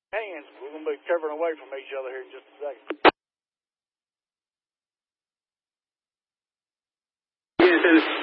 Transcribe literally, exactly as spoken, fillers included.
hands. We're going to be covering away from each other here in just a second. Yes,